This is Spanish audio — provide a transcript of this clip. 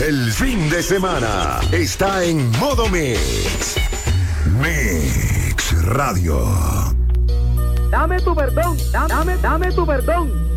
El fin de semana está en modo Mix. Mix Radio. Dame tu perdón, dame tu perdón.